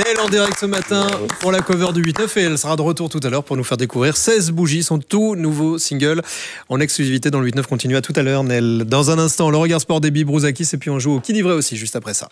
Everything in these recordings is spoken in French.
Nel en direct ce matin pour la cover du 8-9 et elle sera de retour tout à l'heure pour nous faire découvrir 16 bougies, son tout nouveau single en exclusivité dans le 8-9. Continue à tout à l'heure, Nel. Dans un instant, le regard sport d'Ebi Brouzakis et puis on joue au Qui dit vrai aussi juste après ça.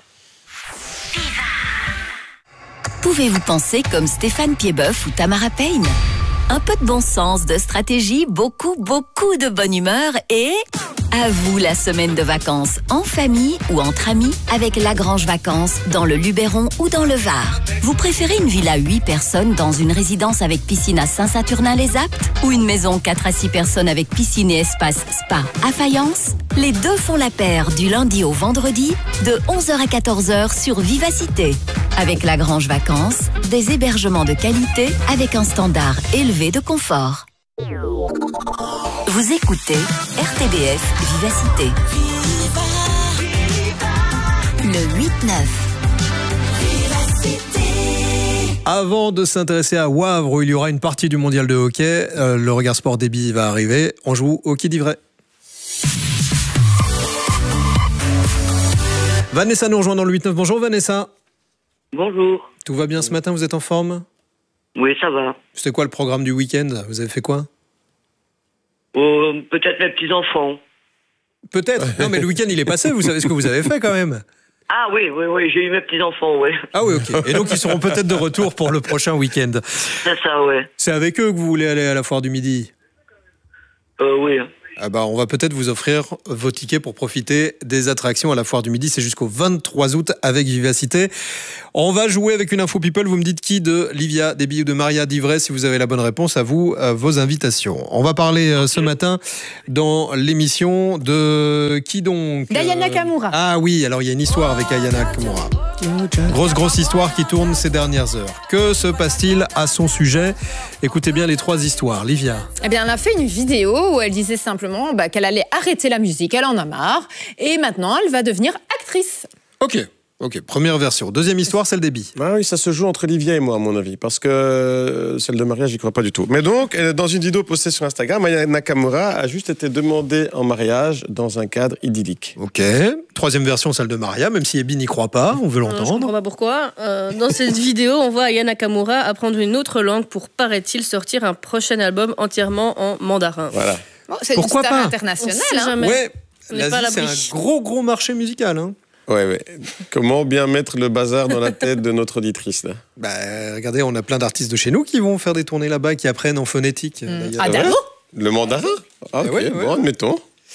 Pouvez-vous penser comme Stéphane Piedboeuf ou Tamara Payne? Un peu de bon sens, de stratégie, beaucoup de bonne humeur et... à vous la semaine de vacances, en famille ou entre amis, avec Lagrange Vacances, dans le Luberon ou dans le Var. Vous préférez une villa 8 personnes dans une résidence avec piscine à Saint-Saturnin-les-Aptes ou une maison 4 à 6 personnes avec piscine et espace spa à Fayence? Les deux font la paire du lundi au vendredi, de 11h à 14h sur Vivacité. Avec Lagrange Vacances, des hébergements de qualité avec un standard élevé de confort. Vous écoutez RTBF Vivacité. Le 8-9. Avant de s'intéresser à Wavre où il y aura une partie du mondial de hockey, le regard sport d'Ebi va arriver. On joue au Qui dit vrai. Vanessa nous rejoint dans le 8-9. Bonjour Vanessa. Bonjour. Tout va bien ce matin, vous êtes en forme? Oui, ça va. C'était quoi le programme du week-end? Vous avez fait quoi? Peut-être mes petits-enfants. Peut-être. Non, mais le week-end, il est passé. Vous savez ce que vous avez fait quand même? Ah oui, j'ai eu mes petits-enfants, ouais. Ah oui, ok. Et donc, ils seront peut-être de retour pour le prochain week-end. C'est ça, ouais. C'est avec eux que vous voulez aller à la foire du Midi? Oui. Ah bah, on va peut-être vous offrir vos tickets pour profiter des attractions à la foire du Midi. C'est jusqu'au 23 août avec Vivacité. On va jouer avec une info people. Vous me dites qui de Livia, d'Ebi ou de Maria dit vrai. Si vous avez la bonne réponse, à vous, vos invitations. On va parler ce matin dans l'émission de qui donc? d'Aya Nakamura. Ah oui, alors il y a une histoire avec Aya Nakamura. Grosse histoire qui tourne ces dernières heures. Que se passe-t-il à son sujet? Écoutez bien les trois histoires. Livia. Eh bien, elle a fait une vidéo où elle disait simplement qu'elle allait arrêter la musique. Elle en a marre. Et maintenant, elle va devenir actrice. Ok, première version. Deuxième histoire, celle d'Ebi. Ah oui, ça se joue entre Livia et moi, à mon avis, parce que celle de Maria, j'y crois pas du tout. Mais donc, dans une vidéo postée sur Instagram, Aya Nakamura a juste été demandée en mariage dans un cadre idyllique. Ok. Troisième version, celle de Maria, même si Ebi n'y croit pas, on veut Je l'entendre. comprends pas pourquoi. Dans cette vidéo, on voit Aya Nakamura apprendre une autre langue pour, paraît-il, sortir un prochain album entièrement en mandarin. Voilà. Bon, c'est une Pourquoi star pas internationale. On sait jamais. Ouais, On n'est pas à l'Asie, c'est l'abri. un gros marché musical. Hein. Ouais. Comment bien mettre le bazar dans la tête de notre auditrice, là? Bah, regardez, on a plein d'artistes de chez nous qui vont faire des tournées là-bas, qui apprennent en phonétique. d'ailleurs. Ah, d'accord. Le mandarin? Ah, ok, Ouais. bon, admettons.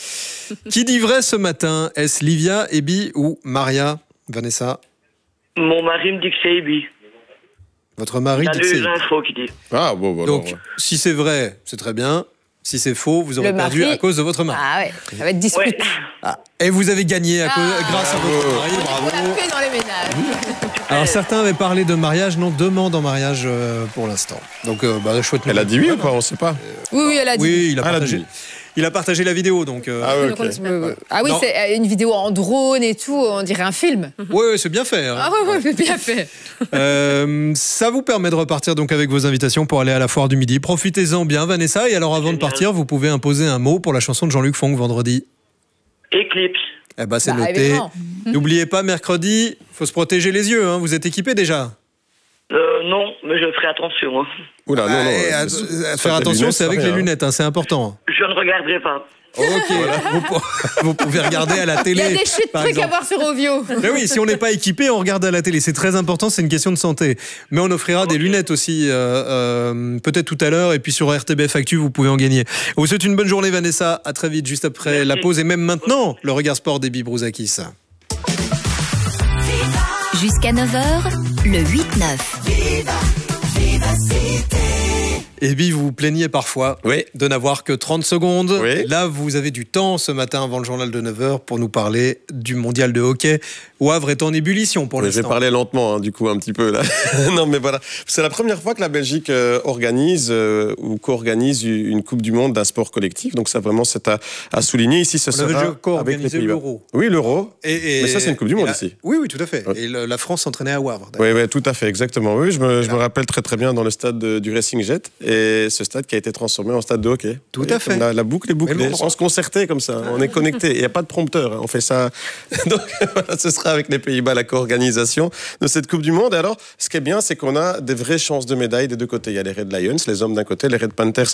Qui dit vrai ce matin? Est-ce Livia, Ebi ou Maria? Vanessa, Mon mari me dit que c'est Ebi. votre mari Il a dit que c'est lu Ebi. l'info qui dit. Ah, bon, voilà. Donc, si c'est vrai, c'est très bien. Si c'est faux, vous aurez Le perdu mari- à cause de votre mari. Ah ouais, ça va être dispute. Ouais. Ah, et vous avez gagné grâce à votre mari, On bravo. l'a fait dans les ménages. Alors certains avaient parlé de mariage, non, demande en mariage pour l'instant. Donc chouette. Elle a dit oui ou pas? On sait pas. Oui, elle a dit. Oui, il a Ah, elle a partagé. dit. Il a partagé la vidéo, donc. Ah, ouais, ok. Ah oui, Non. c'est une vidéo en drone et tout, on dirait un film. Ouais, c'est bien fait. Hein. Ah ouais, c'est bien fait. Ça vous permet de repartir donc avec vos invitations pour aller à la foire du Midi. Profitez-en bien, Vanessa. Et alors, avant de partir, vous pouvez imposer un mot pour la chanson de Jean-Luc Fonck vendredi. Eclipse. Eh ben, c'est Bah, noté. évidemment. N'oubliez pas, mercredi, faut se protéger les yeux. Hein. Vous êtes équipés déjà? Non, mais je ferai attention. Hein. Oula, non. Faire attention, c'est avec les lunettes, hein, c'est important. Je ne regarderai pas. Ok, vous pouvez regarder à la Il télé. y a des chutes par trucs à exemple. voir sur Ovio. Mais oui, si on n'est pas équipé, on regarde à la télé. C'est très important, c'est une question de santé. Mais on offrira des lunettes aussi, peut-être tout à l'heure. Et puis sur RTBF Actu, vous pouvez en gagner. On vous souhaite une bonne journée, Vanessa. À très vite, juste après Merci. la pause. Et même maintenant, le regard sport d'Ebi Brouzakis. Jusqu'à 9h, le 8-9. Ebi, vous vous plaignez parfois Oui. de n'avoir que 30 secondes. Oui. Là, vous avez du temps ce matin avant le journal de 9h pour nous parler du mondial de hockey. Wavre est en ébullition pour Je vais l'instant. parler lentement, hein, du coup, un petit peu là. Non, mais voilà. C'est la première fois que la Belgique organise ou co-organise une Coupe du Monde d'un sport collectif. Donc, ça, vraiment, c'est à souligner. Ici, ce On avait sera déjà avec les co-organisé Pays-Bas. l'Euro. Oui, l'Euro. Mais Mais ça, c'est une Coupe du Monde ici. Oui, tout à fait. Ouais. Et la France s'entraînait à Wavre. d'ailleurs. Oui, tout à fait, exactement. Oui, je me rappelle très bien dans le stade du Racing Jet. Et et ce stade qui a été transformé en stade de hockey. Tout à fait. La boucle est bouclée. On se concertait comme ça. On est connecté. Il n'y a pas de prompteur. On fait ça. Donc, voilà, ce sera avec les Pays-Bas la co-organisation de cette Coupe du Monde. Et alors, ce qui est bien, c'est qu'on a des vraies chances de médailles des deux côtés. Il y a les Red Lions, les hommes d'un côté, les Red Panthers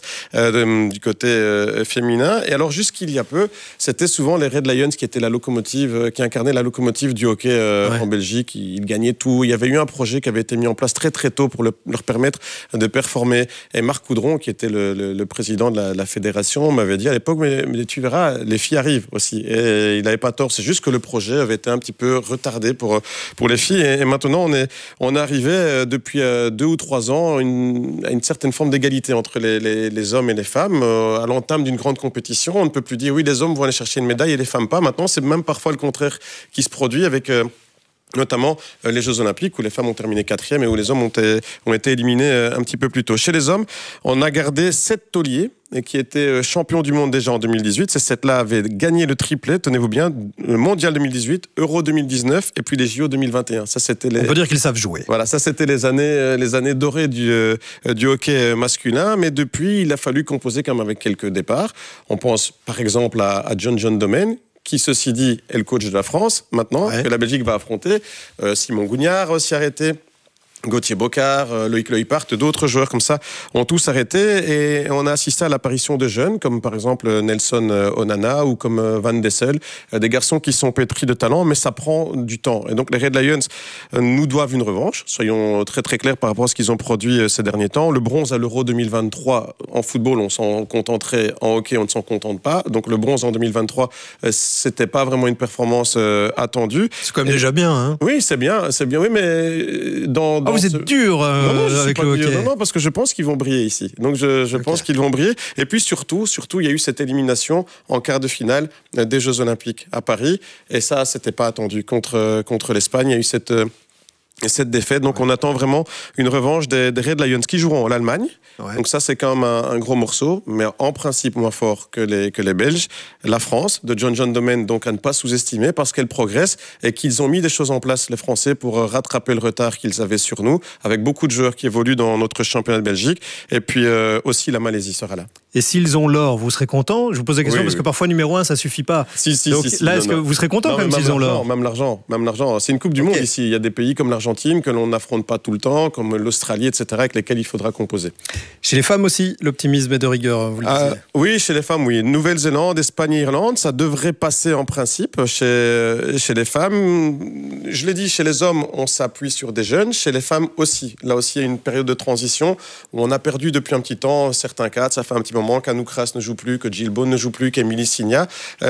du côté féminin. Et alors, jusqu'il y a peu, c'était souvent les Red Lions qui étaient la locomotive, qui incarnaient la locomotive du hockey en Belgique. Ils gagnaient tout. Il y avait eu un projet qui avait été mis en place très très tôt pour leur permettre de performer. Et Marc Coudron, qui était le président de la fédération, m'avait dit à l'époque, mais tu verras, les filles arrivent aussi. Et il n'avait pas tort. C'est juste que le projet avait été un petit peu retardé pour les filles. Et maintenant, on est arrivé depuis 2 ou 3 ans à une certaine forme d'égalité entre les hommes et les femmes. À l'entame d'une grande compétition, on ne peut plus dire oui, les hommes vont aller chercher une médaille et les femmes pas. Maintenant, c'est même parfois le contraire qui se produit avec notamment les Jeux Olympiques où les femmes ont terminé 4e et où les hommes ont été éliminés un petit peu plus tôt. Chez les hommes, on a gardé 7 tauliers et qui étaient champions du monde déjà en 2018. Ces 7-là avaient gagné le triplé, tenez-vous bien, le Mondial 2018, Euro 2019 et puis les JO 2021. Ça, c'était On peut dire qu'ils savent jouer. Voilà, ça c'était les années dorées du hockey masculin, mais depuis, il a fallu composer quand même avec quelques départs. On pense par exemple à John Domen, qui, ceci dit, est le coach de la France, maintenant, que la Belgique va affronter. Simon Gougnard s'y arrêté. Gauthier Bocard, Loïc Leuipart, d'autres joueurs comme ça ont tous arrêté et on a assisté à l'apparition de jeunes comme par exemple Nelson Onana ou comme Van Dessel, des garçons qui sont pétris de talent, mais ça prend du temps. Et donc les Red Lions nous doivent une revanche, soyons très très clairs par rapport à ce qu'ils ont produit ces derniers temps. Le bronze à l'Euro 2023 en football, on s'en contenterait, en hockey on ne s'en contente pas. Donc le bronze en 2023, c'était pas vraiment une performance attendue. C'est quand même déjà bien, hein. Oui, c'est bien, oui, mais vous êtes dur avec le hockey. Non, parce que je pense qu'ils vont briller ici. Donc je pense qu'ils vont briller. Et puis surtout, il y a eu cette élimination en quart de finale des Jeux Olympiques à Paris. Et ça, c'était pas attendu contre l'Espagne. Il y a eu cette défaite. Donc, on attend vraiment une revanche des Red Lions qui joueront l'Allemagne. Ouais. Donc, ça, c'est quand même un gros morceau, mais en principe moins fort que les Belges. La France, de John Domen, donc à ne pas sous-estimer parce qu'elle progresse et qu'ils ont mis des choses en place, les Français, pour rattraper le retard qu'ils avaient sur nous, avec beaucoup de joueurs qui évoluent dans notre championnat de Belgique. Et puis, aussi, la Malaisie sera là. Et s'ils ont l'or, vous serez content? Je vous pose la question parce que parfois, numéro 1, ça suffit pas. Si, donc, là, est-ce que vous serez content même s'ils ont l'or? Même l'argent. C'est une Coupe du Monde ici. Il y a des pays comme l'Argentine que l'on n'affronte pas tout le temps, comme l'Australie, etc., avec lesquels il faudra composer. Chez les femmes aussi, l'optimisme est de rigueur, vous le disiez. Oui, chez les femmes, oui. Nouvelle-Zélande, Espagne et Irlande, ça devrait passer en principe chez les femmes. Je l'ai dit, chez les hommes, on s'appuie sur des jeunes. Chez les femmes aussi. Là aussi, il y a une période de transition où on a perdu depuis un petit temps certains cadres. Ça fait un petit moment qu'Anouk Kras ne joue plus, que Jill Bone ne joue plus, qu'Emilie Signa.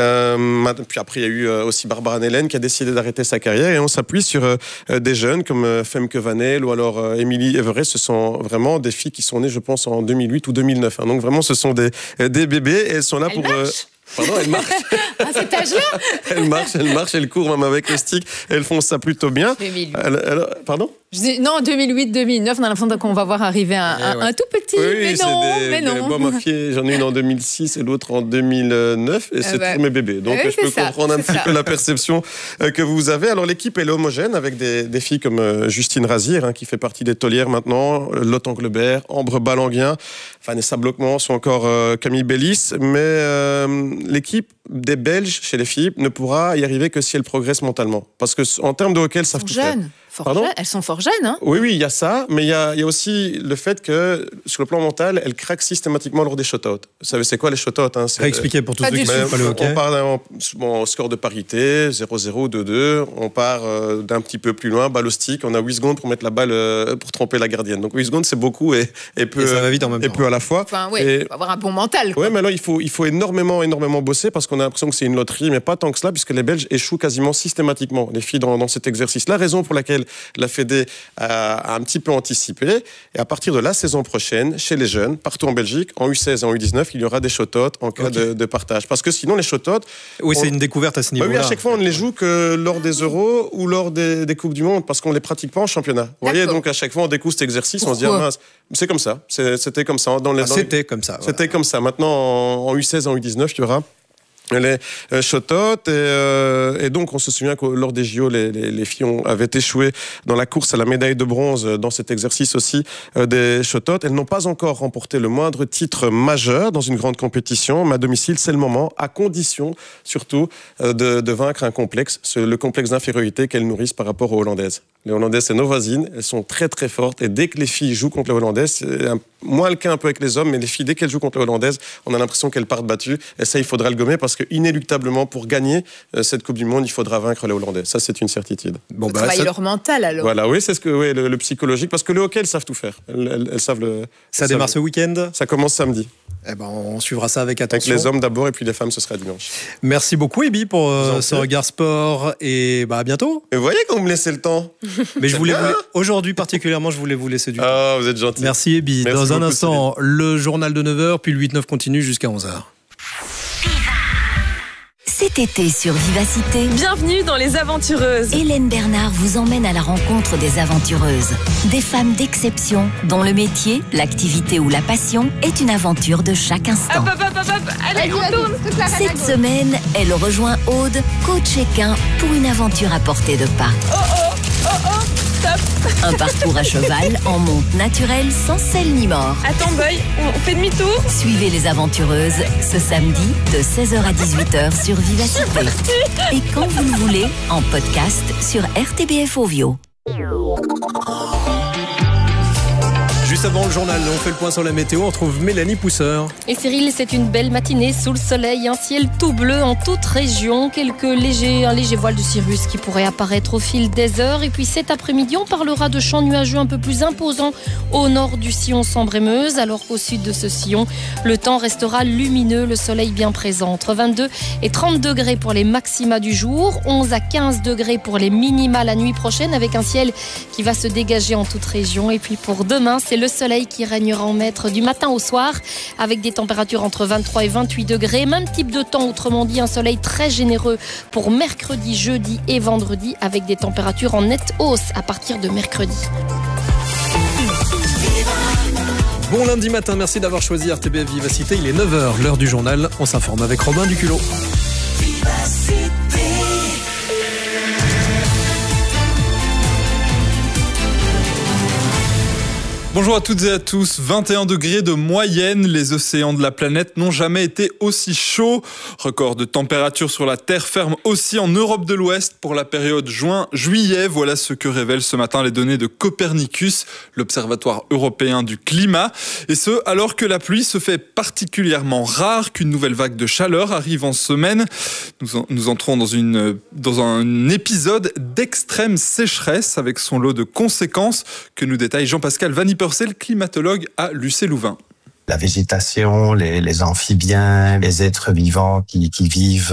Puis après, il y a eu aussi Barbara Nelen qui a décidé d'arrêter sa carrière et on s'appuie sur des jeunes comme Femke Vanel ou alors Émilie Everest. Ce sont vraiment des filles qui sont nées, je pense, en 2008 ou 2009. Donc vraiment, ce sont des bébés et elles sont là pour... Pardon, elles marchent. À cet âge-là elles marchent, elles courent même avec le stick. Elles font ça plutôt bien. Pardon? Non, 2008-2009, on a l'impression qu'on va voir arriver un tout petit. Oui, mais non. J'en ai une en 2006 et l'autre en 2009 et c'est tous mes bébés. Donc je peux comprendre un petit peu la perception que vous avez. Alors l'équipe elle est homogène avec des filles comme Justine Razir qui fait partie des taulières maintenant, Lotte Anglebert, Ambre Balanguien, Vanessa Blockmans ou encore Camille Bellis. Mais l'équipe des Belges chez les filles ne pourra y arriver que si elle progresse mentalement. Parce qu'en termes de hockey, elles savent tout faire. Elles sont fort jeunes, hein? Oui, il y a ça, mais il y a aussi le fait que, sur le plan mental, elles craquent systématiquement lors des shot-outs. Vous savez, c'est quoi les shot-outs? Expliquez pour tous ceux qui ne savent pas le hockey. On part d'un score de parité, 0-0, 2-2. On part d'un petit peu plus loin, balle au stick. On a 8 secondes pour mettre la balle, pour tromper la gardienne. Donc 8 secondes, c'est beaucoup et peu, ça va vite en même temps. Et peu à la fois. Enfin, il faut avoir un bon mental. Oui, mais alors il faut énormément bosser parce qu'on a l'impression que c'est une loterie, mais pas tant que cela, puisque les Belges échouent quasiment systématiquement, les filles, dans cet exercice. La raison pour laquelle la Fédé a un petit peu anticipé. Et à partir de la saison prochaine, chez les jeunes, partout en Belgique, en U16 et en U19, il y aura des shot-outs en cas de partage. Parce que sinon, les shot-outs... Oui, c'est une découverte à ce niveau-là. Oui, à chaque fois, on ne les joue que lors des Euros ou lors des Coupes du Monde, parce qu'on ne les pratique pas en championnat. Vous voyez, donc à chaque fois, on découvre cet exercice, on se dit, mince, c'est comme ça. C'était comme ça. C'était comme ça. C'était comme ça. Maintenant, en U16, en U19, il y aura les shototes et donc on se souvient que lors des JO les filles avaient échoué dans la course à la médaille de bronze dans cet exercice aussi des shototes. Elles n'ont pas encore remporté le moindre titre majeur dans une grande compétition, mais à domicile c'est le moment, à condition surtout de vaincre un complexe, le complexe d'infériorité qu'elles nourrissent par rapport aux Hollandaises. Les Hollandaises, c'est nos voisines, elles sont très très fortes et dès que les filles jouent contre les Hollandaises, c'est moins le cas un peu avec les hommes, mais les filles, dès qu'elles jouent contre les Hollandaises, on a l'impression qu'elles partent battues et ça il faudra le gommer parce que inéluctablement pour gagner cette Coupe du Monde, il faudra vaincre les Hollandais. Ça c'est une certitude. Bon, travailler leur mental alors. Voilà, oui, c'est le psychologique parce que le hockey, elles savent tout faire. Elles savent le. Ça démarre ce week-end. Ça commence samedi. Eh ben, on suivra ça avec attention. Avec les hommes d'abord et puis les femmes, ce sera dimanche. Merci beaucoup, Ibi, pour ce regard sport et à bientôt. Et vous voyez qu'on me laissait le temps. Mais aujourd'hui particulièrement, je voulais vous laisser du temps. Ah, vous êtes gentil. Merci, Ibi. Merci dans un beaucoup, instant, le journal de 9h, puis le 8-9 continue jusqu'à 11h. Cet été sur Vivacité, bienvenue dans Les Aventureuses. Hélène Bernard vous emmène à la rencontre des aventureuses. Des femmes d'exception dont le métier, l'activité ou la passion est une aventure de chaque instant. Allez, on tourne. Cette semaine, elle rejoint Aude, coach équin, pour une aventure à portée de pas. Stop. Un parcours à cheval en monte naturelle sans selle ni mort. Attends, Boy, on fait demi-tour. Suivez les aventureuses ce samedi de 16h à 18h sur Vivacité. Et quand vous le voulez, en podcast sur RTBF Ovio. Juste avant le journal, on fait le point sur la météo, on retrouve Mélanie Pousseur. Et Cyril, c'est une belle matinée sous le soleil, un ciel tout bleu en toute région, un léger voile de cirrus qui pourrait apparaître au fil des heures. Et puis cet après-midi, on parlera de champs nuageux un peu plus imposants au nord du sillon Sambre-et-Meuse, alors qu'au sud de ce sillon, le temps restera lumineux, le soleil bien présent. Entre 22 et 30 degrés pour les maxima du jour, 11 à 15 degrés pour les minima la nuit prochaine, avec un ciel qui va se dégager en toute région. Et puis pour demain, c'est le soleil qui régnera en maître du matin au soir, avec des températures entre 23 et 28 degrés. Même type de temps, autrement dit, un soleil très généreux pour mercredi, jeudi et vendredi, avec des températures en nette hausse à partir de mercredi. Bon lundi matin, merci d'avoir choisi RTBF Vivacité. Il est 9h, l'heure du journal. On s'informe avec Robin Duculot. Bonjour à toutes et à tous, 21 degrés de moyenne, les océans de la planète n'ont jamais été aussi chauds. Record de température sur la terre ferme aussi en Europe de l'Ouest pour la période juin-juillet. Voilà ce que révèlent ce matin les données de Copernicus, l'Observatoire européen du climat. Et ce, alors que la pluie se fait particulièrement rare, qu'une nouvelle vague de chaleur arrive en semaine. Nous entrons dans un épisode d'extrême sécheresse avec son lot de conséquences que nous détaille Jean-Pascal Vanni-Purcell, climatologue à l'UC-Louvain. La végétation, les amphibiens, les êtres vivants qui vivent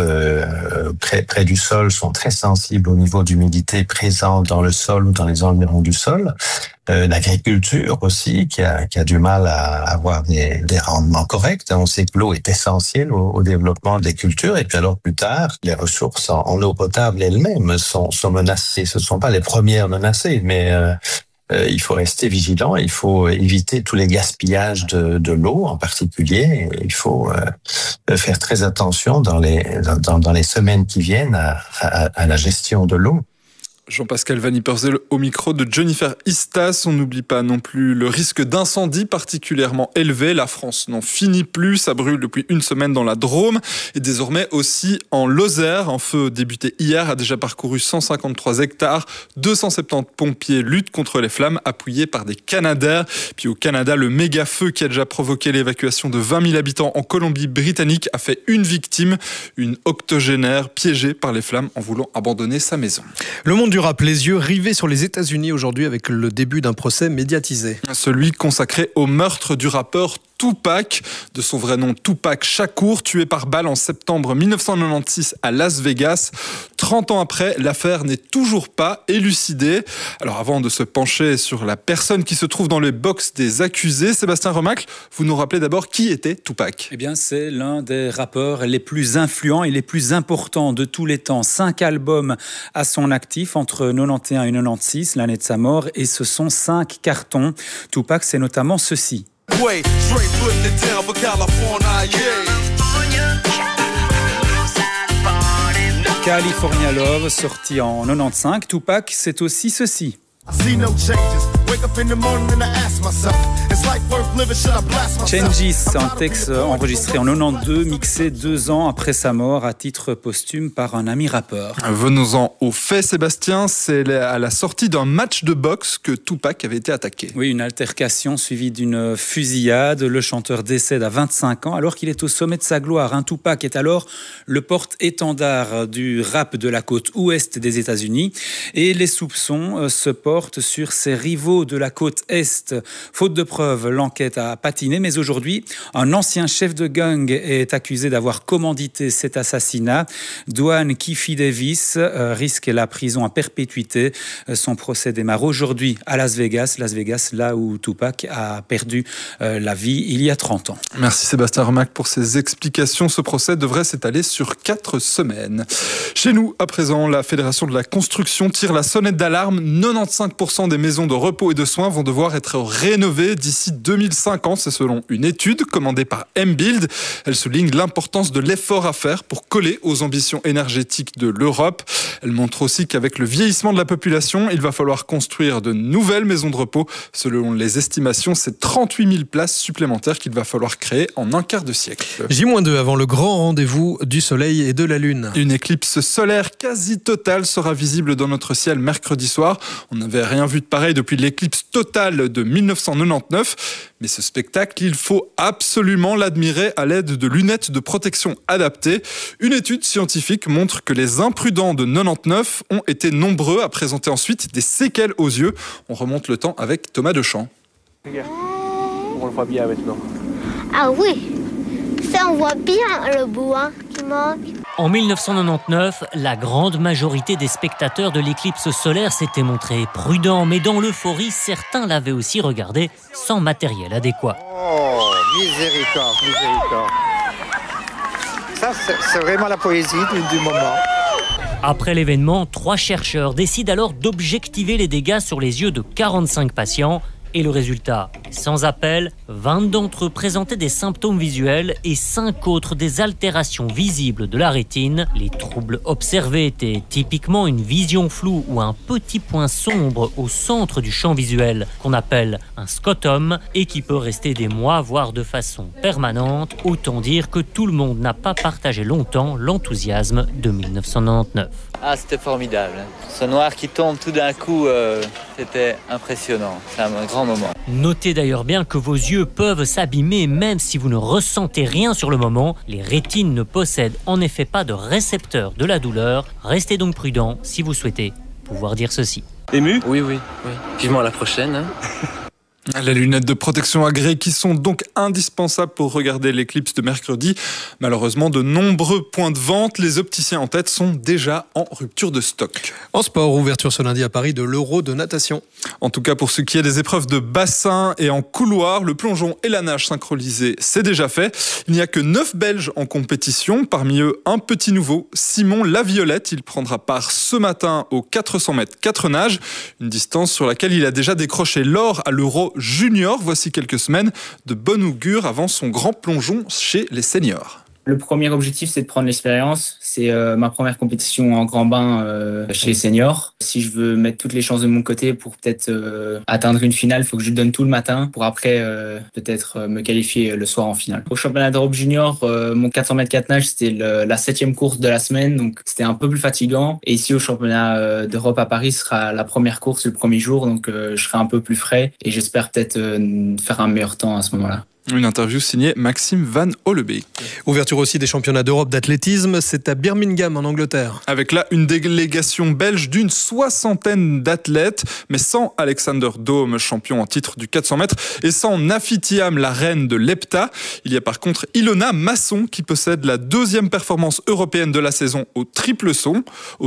près du sol sont très sensibles au niveau d'humidité présent dans le sol ou dans les environs du sol. L'agriculture aussi, qui a du mal à avoir des rendements corrects. On sait que l'eau est essentielle au développement des cultures. Et puis alors plus tard, les ressources en eau potable elles-mêmes sont menacées. Ce ne sont pas les premières menacées, mais il faut rester vigilant, il faut éviter tous les gaspillages de l'eau en particulier. Il faut faire très attention dans les semaines qui viennent à la gestion de l'eau. Jean-Pascal Vanni-Purcell au micro de Jennifer Istas. On n'oublie pas non plus le risque d'incendie particulièrement élevé. La France n'en finit plus. Ça brûle depuis une semaine dans la Drôme et désormais aussi en Lozère. Un feu débuté hier a déjà parcouru 153 hectares. 270 pompiers luttent contre les flammes appuyés par des Canadair. Puis au Canada, le méga feu qui a déjà provoqué l'évacuation de 20 000 habitants en Colombie-Britannique a fait une victime, une octogénaire piégée par les flammes en voulant abandonner sa maison. Le monde du rap, les yeux rivés sur les États-Unis aujourd'hui avec le début d'un procès médiatisé. Celui consacré au meurtre du rappeur Tupac, de son vrai nom Tupac Shakur, tué par balle en septembre 1996 à Las Vegas. 30 ans après, l'affaire n'est toujours pas élucidée. Alors avant de se pencher sur la personne qui se trouve dans les box des accusés, Sébastien Remacle, vous nous rappelez d'abord qui était Tupac ? Eh bien, c'est l'un des rappeurs les plus influents et les plus importants de tous les temps. 5 albums à son actif entre 91 et 96, l'année de sa mort, et ce sont 5 cartons. Tupac, c'est notamment ceci. California Love, sorti en 95. Tupac, c'est aussi ceci. Changes, un texte enregistré en 92, mixé 2 ans après sa mort à titre posthume par un ami rappeur. Venons-en aux faits, Sébastien. C'est à la sortie d'un match de boxe que Tupac avait été attaqué. Oui, une altercation suivie d'une fusillade. Le chanteur décède à 25 ans alors qu'il est au sommet de sa gloire. Tupac est alors le porte-étendard du rap de la côte ouest des États-Unis et les soupçons se portent sur ses rivaux de la côte est. Faute de preuves, l'enquête a patiné, mais aujourd'hui, un ancien chef de gang est accusé d'avoir commandité cet assassinat. Dwan Keffe Davis risque la prison à perpétuité. Son procès démarre aujourd'hui à Las Vegas, là où Tupac a perdu la vie il y a 30 ans. Merci Sébastien Remac pour ces explications. Ce procès devrait s'étaler sur 4 semaines. Chez nous, à présent, la Fédération de la construction tire la sonnette d'alarme. 95% des maisons de repos et de soins vont devoir être rénovées d'ici 2050. C'est selon une étude commandée par M-Build. Elle souligne l'importance de l'effort à faire pour coller aux ambitions énergétiques de l'Europe. Elle montre aussi qu'avec le vieillissement de la population, il va falloir construire de nouvelles maisons de repos. Selon les estimations, c'est 38 000 places supplémentaires qu'il va falloir créer en un quart de siècle. J-2 avant le grand rendez-vous du Soleil et de la Lune. Une éclipse solaire quasi totale sera visible dans notre ciel mercredi soir. On n'avait rien vu de pareil depuis l'éclipse totale de 1999. Mais ce spectacle, il faut absolument l'admirer à l'aide de lunettes de protection adaptées. Une étude scientifique montre que les imprudents de 99 ont été nombreux à présenter ensuite des séquelles aux yeux. On remonte le temps avec Thomas Deschamps. Regarde, on le voit bien maintenant. Ah oui, ça on voit bien le bout qui manque. En 1999, la grande majorité des spectateurs de l'éclipse solaire s'étaient montrés prudents, mais dans l'euphorie, certains l'avaient aussi regardé sans matériel adéquat. Oh, miséricorde, miséricorde. Ça, c'est vraiment la poésie du moment. Après l'événement, 3 chercheurs décident alors d'objectiver les dégâts sur les yeux de 45 patients. Et le résultat, sans appel, 20 d'entre eux présentaient des symptômes visuels et 5 autres des altérations visibles de la rétine. Les troubles observés étaient typiquement une vision floue ou un petit point sombre au centre du champ visuel qu'on appelle un scotum et qui peut rester des mois, voire de façon permanente. Autant dire que tout le monde n'a pas partagé longtemps l'enthousiasme de 1999. Ah, c'était formidable. Ce noir qui tombe tout d'un coup, c'était impressionnant. C'est un grand moment. Notez d'ailleurs bien que vos yeux peuvent s'abîmer même si vous ne ressentez rien sur le moment. Les rétines ne possèdent en effet pas de récepteur de la douleur. Restez donc prudent si vous souhaitez pouvoir dire ceci. Ému ? Oui. Vivement à la prochaine. Hein. Les lunettes de protection agréées qui sont donc indispensables pour regarder l'éclipse de mercredi. Malheureusement, de nombreux points de vente, les opticiens en tête, sont déjà en rupture de stock. En sport, ouverture ce lundi à Paris de l'Euro de natation. En tout cas, pour ce qui est des épreuves de bassin et en couloir, le plongeon et la nage synchronisée, c'est déjà fait. Il n'y a que 9 Belges en compétition. Parmi eux, un petit nouveau, Simon Laviolette. Il prendra part ce matin aux 400 mètres 4 nages, une distance sur laquelle il a déjà décroché l'or à l'Euro junior. Voici quelques semaines de bon augure avant son grand plongeon chez les seniors. Le premier objectif, c'est de prendre l'expérience. C'est ma première compétition en grand bain chez les seniors. Si je veux mettre toutes les chances de mon côté pour peut-être atteindre une finale, il faut que je donne tout le matin pour après peut-être me qualifier le soir en finale. Au championnat d'Europe junior, mon 400 mètres 4 nages, c'était la 7e course de la semaine, donc c'était un peu plus fatigant. Et ici, au championnat d'Europe à Paris, ce sera la première course le premier jour, donc je serai un peu plus frais et j'espère peut-être faire un meilleur temps à ce moment-là. Une interview signée Maxime Van Hollebeek. Ouverture aussi des championnats d'Europe d'athlétisme, c'est à Birmingham en Angleterre. Avec là une délégation belge d'une 60aine d'athlètes, mais sans Alexander Dome, champion en titre du 400 mètres, et sans Nafitiam, la reine de l'hepta. Il y a par contre Ilona Masson qui possède la 2e performance européenne de la saison au triple saut.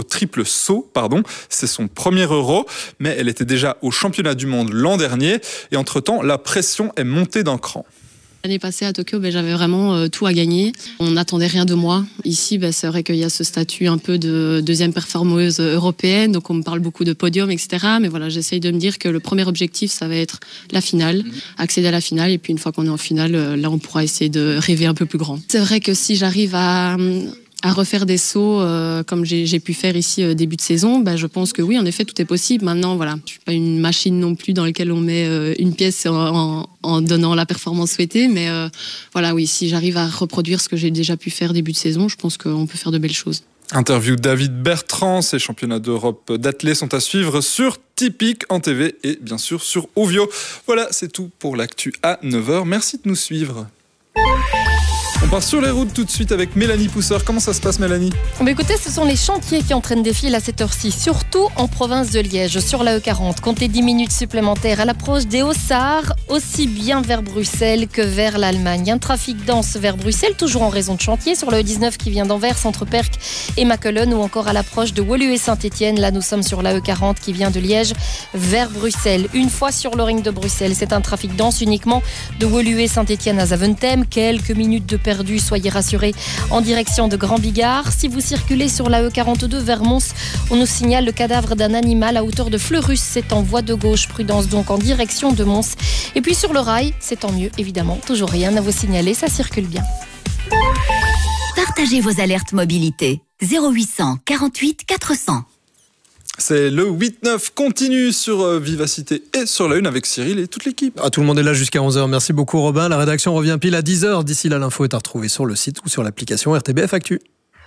C'est son premier Euro, mais elle était déjà au championnat du monde l'an dernier, et entre-temps, la pression est montée d'un cran. L'année passée à Tokyo, j'avais vraiment tout à gagner. On n'attendait rien de moi. Ici, c'est vrai qu'il y a ce statut un peu de 2e performeuse européenne, donc on me parle beaucoup de podium, etc. Mais voilà, j'essaye de me dire que le premier objectif, ça va être la finale, accéder à la finale. Et puis une fois qu'on est en finale, là, on pourra essayer de rêver un peu plus grand. C'est vrai que si j'arrive à refaire des sauts comme j'ai pu faire ici début de saison, je pense que oui, en effet, tout est possible. Maintenant, voilà, je suis pas une machine non plus dans laquelle on met une pièce en donnant la performance souhaitée, mais voilà, oui, si j'arrive à reproduire ce que j'ai déjà pu faire début de saison, je pense qu'on peut faire de belles choses. Interview David Bertrand, ces championnats d'Europe d'athlètes sont à suivre sur Tipeee en TV et bien sûr sur Ovio. Voilà, c'est tout pour l'actu à 9h. Merci de nous suivre. On part sur les routes tout de suite avec Mélanie Pousseur. Comment ça se passe, Mélanie ? Écoutez, ce sont les chantiers qui entraînent des files à cette heure-ci, surtout en province de Liège, sur la E40. Comptez 10 minutes supplémentaires à l'approche des Hauts-Sarres, aussi bien vers Bruxelles que vers l'Allemagne. Un trafic dense vers Bruxelles, toujours en raison de chantier, sur le E19 qui vient d'Anvers, entre Perques et Mackelen, ou encore à l'approche de Woluwe et Saint-Étienne. Là, nous sommes sur la E40 qui vient de Liège vers Bruxelles. Une fois sur le ring de Bruxelles, c'est un trafic dense uniquement de Woluwe et Saint-Étienne à Zaventem. Quelques minutes de perdu, soyez rassurés, en direction de Grand Bigard. Si vous circulez sur la E42 vers Mons, on nous signale le cadavre d'un animal à hauteur de Fleurus. C'est en voie de gauche, prudence donc en direction de Mons. Et puis sur le rail, c'est tant mieux, évidemment, toujours rien à vous signaler, ça circule bien. Partagez vos alertes mobilité. 0800 48 400. C'est le 8-9 continue sur Vivacité et sur la Une avec Cyril et toute l'équipe. Tout le monde est là jusqu'à 11h. Merci beaucoup Robin. La rédaction revient pile à 10h. D'ici là, l'info est à retrouver sur le site ou sur l'application RTBF Actu.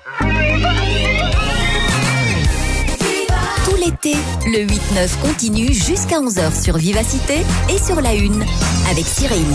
Tout l'été, le 8-9 continue jusqu'à 11h sur Vivacité et sur la Une avec Cyril.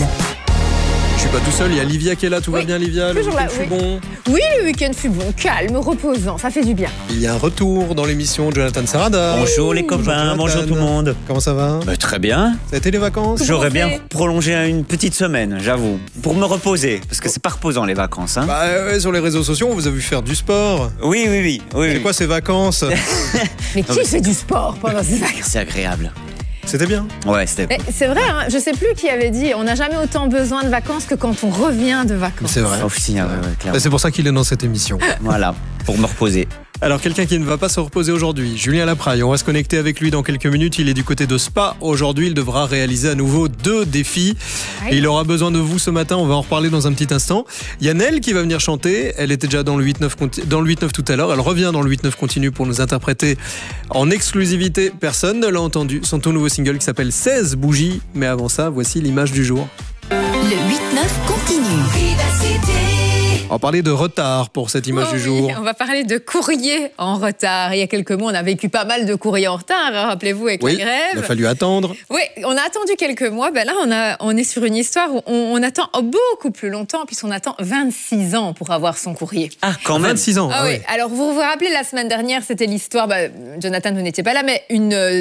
Je suis pas tout seul, il y a Livia qui est là, tout va bien Livia, le week-end fut bon. Oui, le week-end fut bon, calme, reposant, ça fait du bien. Il y a un retour dans l'émission, Jonathan Serrada. Bonjour les copains, bonjour tout le monde. Comment ça va ? Très bien. Ça a été les vacances ? J'aurais bien prolongé une petite semaine, j'avoue, pour me reposer, parce que c'est pas reposant les vacances. Hein. Ouais, sur les réseaux sociaux, on vous a vu faire du sport. Oui. C'est quoi ces vacances ? Mais qui fait du sport pendant ces vacances ? C'est agréable. C'était bien. Ouais, c'était cool. C'est vrai, hein, je sais plus qui avait dit, on n'a jamais autant besoin de vacances que quand on revient de vacances. C'est vrai. Aussi, clairement. C'est pour ça qu'il est dans cette émission. Voilà, pour me reposer. Alors, quelqu'un qui ne va pas se reposer aujourd'hui, Julien Lapraille, on va se connecter avec lui dans quelques minutes. Il est du côté de Spa. Aujourd'hui, il devra réaliser à nouveau 2 défis. Et il aura besoin de vous ce matin, on va en reparler dans un petit instant. Il y a Nel qui va venir chanter. Elle était déjà dans le 8-9 tout à l'heure. Elle revient dans le 8-9 continue pour nous interpréter en exclusivité. Personne ne l'a entendu. Son tout nouveau single qui s'appelle 16 bougies. Mais avant ça, voici l'image du jour. Le 8-9 continue. Vivacité. On va parler de retard pour cette image du jour. On va parler de courrier en retard. Il y a quelques mois, on a vécu pas mal de courriers en retard, rappelez-vous, avec la grève. Il a fallu attendre. Oui, on a attendu quelques mois. Là, on est sur une histoire où on attend beaucoup plus longtemps, puisqu'on attend 26 ans pour avoir son courrier. Ah, quand même. 26 ans. Ah oui. Alors, vous vous rappelez, la semaine dernière, c'était l'histoire, Jonathan, vous n'étiez pas là, mais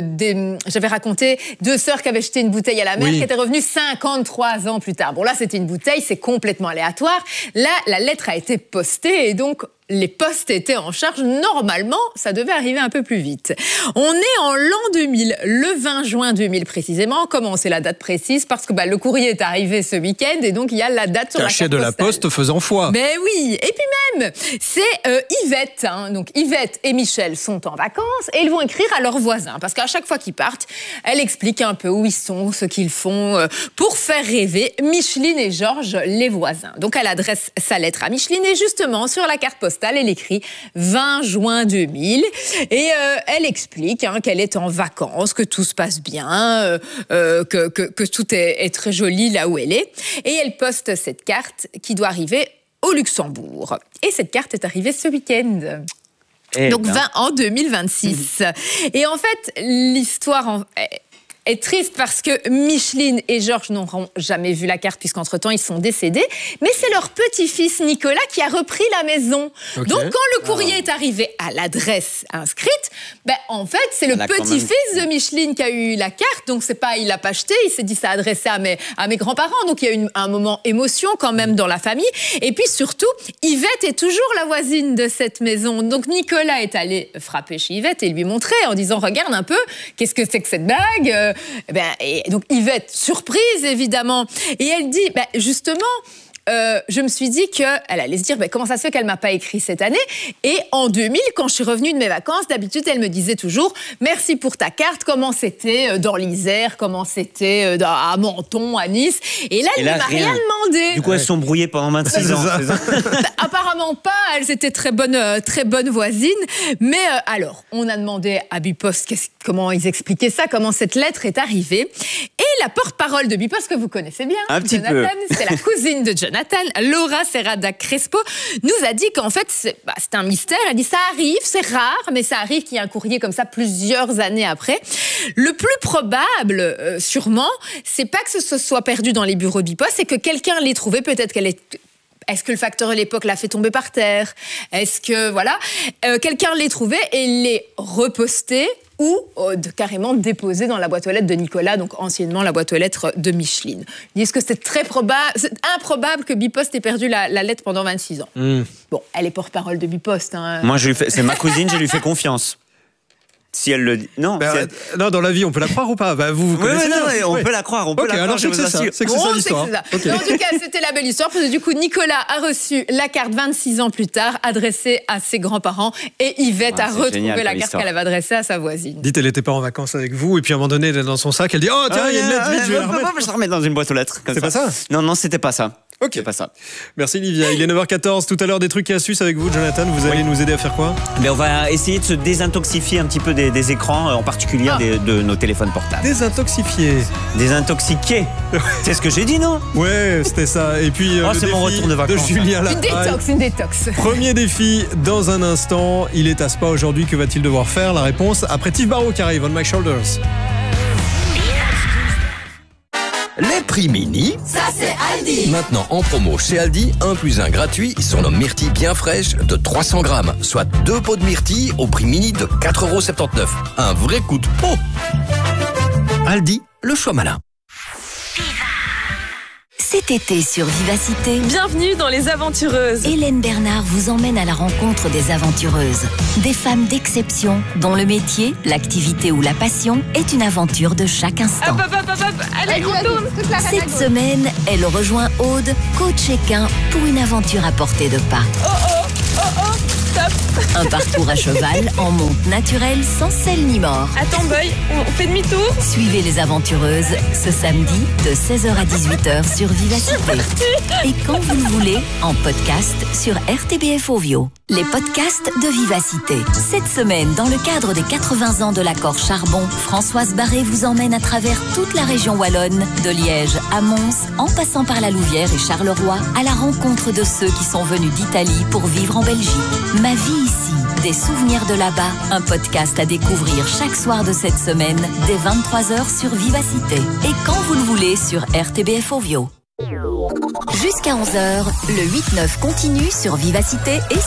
j'avais raconté 2 sœurs qui avaient jeté une bouteille à la mer, qui étaient revenues 53 ans plus tard. Bon, là, c'était une bouteille, c'est complètement aléatoire. Là, la lettre a été postée et donc les postes étaient en charge. Normalement, ça devait arriver un peu plus vite. On est en l'an 2000, le 20 juin 2000 précisément. Comment c'est la date précise ? Parce que le courrier est arrivé ce week-end et donc il y a la date sur la carte postale. Cachet de la poste faisant foi. Mais oui, et puis même, c'est Yvette. Donc Yvette et Michel sont en vacances et ils vont écrire à leurs voisins. Parce qu'à chaque fois qu'ils partent, elle explique un peu où ils sont, ce qu'ils font, pour faire rêver Micheline et Georges, les voisins. Donc elle adresse sa lettre à Micheline et justement sur la carte postale, elle écrit 20 juin 2000 et elle explique qu'elle est en vacances, que tout se passe bien, que tout est très joli là où elle est. Et elle poste cette carte qui doit arriver au Luxembourg. Et cette carte est arrivée ce week-end. Donc 20 en 2026. Et en fait, l'histoire est triste parce que Micheline et Georges n'auront jamais vu la carte puisqu'entre-temps, ils sont décédés. Mais c'est leur petit-fils Nicolas qui a repris la maison. Okay. Donc, quand le courrier est arrivé à l'adresse inscrite, en fait, c'est le petit-fils de Micheline qui a eu la carte. Donc, il l'a pas acheté, il s'est dit ça adressé à mes grands-parents. Donc, il y a eu un moment émotion quand même dans la famille. Et puis, surtout, Yvette est toujours la voisine de cette maison. Donc, Nicolas est allé frapper chez Yvette et lui montrer en disant « Regarde un peu, qu'est-ce que c'est que cette bague ?» Et donc Yvette, surprise évidemment, et elle dit justement, je me suis dit qu'elle allait se dire comment ça se fait qu'elle m'a pas écrit cette année. Et en 2000, quand je suis revenue de mes vacances, d'habitude, elle me disait toujours merci pour ta carte, comment c'était dans l'Isère, comment c'était à Menton, à Nice. Et là, elle ne m'a rien demandé. Du coup, elles se sont brouillées pendant 26 ans. Apparemment pas, elles étaient très bonnes voisines. Mais alors, on a demandé à Bipost comment ils expliquaient ça, comment cette lettre est arrivée. Et la porte-parole de Bipost, que vous connaissez bien, Jonathan, c'est la cousine de Jonathan, Laura Serrada Crespo, nous a dit qu'en fait, c'est un mystère. Elle dit ça arrive, c'est rare, mais ça arrive qu'il y ait un courrier comme ça plusieurs années après. Le plus probable, sûrement, c'est pas que ce soit perdu dans les bureaux de Bipost, c'est que quelqu'un l'ait trouvé, peut-être qu'elle est... Est-ce que le facteur de l'époque l'a fait tomber par terre? Est-ce que, quelqu'un l'ait trouvé et l'ait reposté ou carrément déposé dans la boîte aux lettres de Nicolas, donc anciennement la boîte aux lettres de Micheline. Ils disent que c'est improbable que Bipost ait perdu la lettre pendant 26 ans. Bon, elle est porte-parole de Bipost. Moi, c'est ma cousine, je lui fais confiance. Si elle le dit. Non, non, dans la vie, on peut la croire ou pas? Vous connaissez on peut la croire. On peut la croire, alors c'est que c'est ça. C'est que c'est ça l'histoire. Okay. En tout cas, c'était la belle histoire, parce que du coup, Nicolas a reçu la carte 26 ans plus tard, adressée à ses grands-parents, et Yvette a retrouvé la carte qu'elle avait adressée à sa voisine. Dites, elle n'était pas en vacances avec vous, et puis à un moment donné, elle est dans son sac, elle dit oh, tiens, il y a une lettre, vite, je vais la remettre. Je la remets dans une boîte aux lettres. C'est pas ça? Non, c'était pas ça. Ok. C'est pas ça. Merci Livia. Il est 9h14. Tout à l'heure, des trucs et astuces avec vous, Jonathan. Vous allez nous aider à faire quoi? On va essayer de se désintoxifier un petit peu des écrans, en particulier de nos téléphones portables. Désintoxifier. Désintoxiquer. C'est ce que j'ai dit, non? Ouais, c'était ça. Et puis, c'est mon retour de vacances. Julien une détox. Premier défi dans un instant. Il est à Spa aujourd'hui. Que va-t-il devoir faire? La réponse après Tiff Barrow qui arrive, On My Shoulders. Les prix mini, ça c'est Aldi. Maintenant en promo chez Aldi, 1 + 1 gratuit sur nos myrtilles bien fraîches de 300 grammes, soit 2 pots de myrtilles au prix mini de 4,79 €. Un vrai coup de pot. Aldi, le choix malin. Cet été sur Vivacité, bienvenue dans Les Aventureuses. Hélène Bernard vous emmène à la rencontre des aventureuses. Des femmes d'exception dont le métier, l'activité ou la passion est une aventure de chaque instant. Allez, on tourne. Cette semaine, elle rejoint Aude, coach équin, pour une aventure à portée de pas. Stop. Un parcours à cheval en monte naturelle sans selle ni mort. Attends, Boy, on fait demi-tour. Suivez les aventureuses ce samedi de 16h à 18h sur Vivacité. Et quand vous le voulez, en podcast sur RTBF Ovio. Les podcasts de Vivacité. Cette semaine, dans le cadre des 80 ans de l'accord Charbon, Françoise Barré vous emmène à travers toute la région wallonne, de Liège à Mons, en passant par la Louvière et Charleroi, à la rencontre de ceux qui sont venus d'Italie pour vivre en Belgique. Ma vie ici, des souvenirs de là-bas, un podcast à découvrir chaque soir de cette semaine, dès 23h sur Vivacité. Et quand vous le voulez sur RTBF Ovio. Jusqu'à 11h, le 8-9 continue sur Vivacité et